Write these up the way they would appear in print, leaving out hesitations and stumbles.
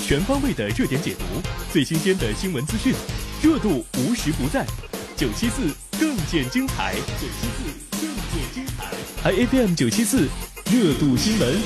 全方位的热点解读，最新鲜的新闻资讯，热度无时不在。974更见精彩，IFM 974热度新闻。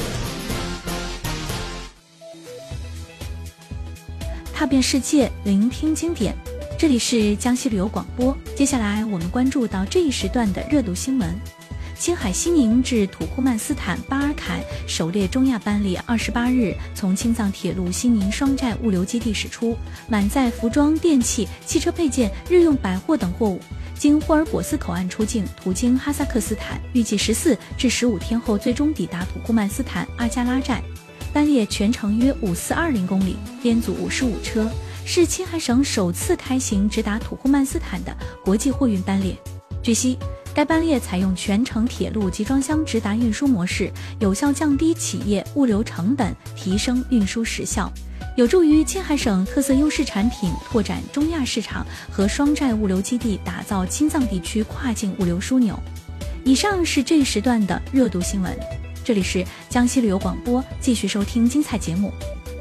踏遍世界，聆听经典。这里是江西旅游广播。接下来我们关注到这一时段的热度新闻。青海西宁至土库曼斯坦巴尔坎首列中亚班列28日从青藏铁路西宁双寨物流基地驶出，满载服装、电器、汽车配件、日用百货等货物，经霍尔果斯口岸出境，途经哈萨克斯坦，预计14至15天后最终抵达土库曼斯坦阿加拉寨。班列全程约5420公里，编组55车，是青海省首次开行直达土库曼斯坦的国际货运班列。据悉，该班列采用全程铁路集装箱直达运输模式，有效降低企业物流成本，提升运输时效，有助于青海省特色优势产品拓展中亚市场和双寨物流基地打造青藏地区跨境物流枢纽。以上是这一时段的热度新闻，这里是江西旅游广播，继续收听精彩节目。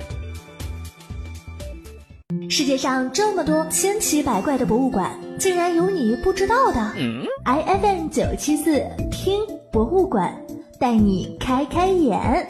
世界上这么多千奇百怪的博物馆，竟然有你不知道的。IFM 974听博物馆，带你开开眼。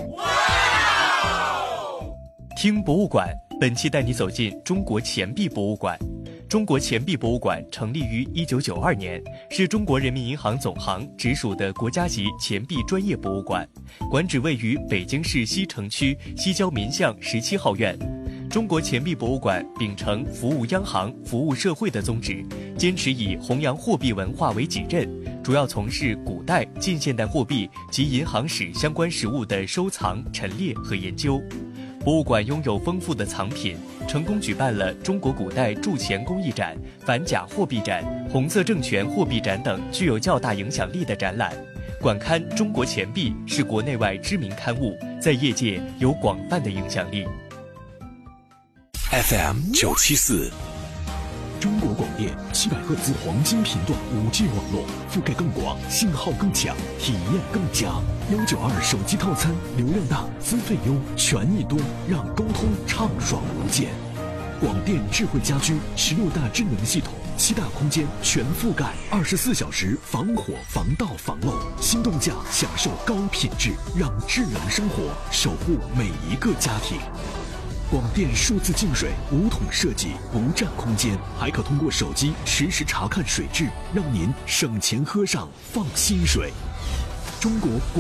听博物馆，本期带你走进中国钱币博物馆。中国钱币博物馆成立于1992年，是中国人民银行总行直属的国家级钱币专业博物馆，馆址位于北京市西城区西郊民巷17号院。中国钱币博物馆秉承服务央行、服务社会的宗旨，坚持以弘扬货币文化为己任，主要从事古代、近现代货币及银行史相关实物的收藏、陈列和研究。博物馆拥有丰富的藏品，成功举办了中国古代铸钱工艺展、反假货币展、红色政权货币展等具有较大影响力的展览。馆刊《中国钱币》是国内外知名刊物，在业界有广泛的影响力。 FM 974，中国广电700赫兹黄金频段5G 网络，覆盖更广，信号更强，体验更佳。192手机套餐，流量大，资费优，权益多，让沟通畅爽无间。广电智慧家居16大智能系统，7大空间全覆盖，24小时防火、防盗、防漏。心动价享受高品质，让智能生活守护每一个家庭。广电数字净水5桶设计，不占空间，还可通过手机实时查看水质，让您省钱喝上放心水。中国